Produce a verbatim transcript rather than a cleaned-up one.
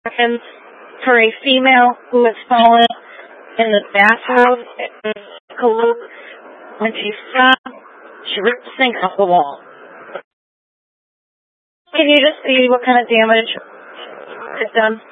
seconds for a female who has fallen in the bathroom in Kaluk. When she stopped, she ripped the sink off the wall. Can you just see what kind of damage it's done?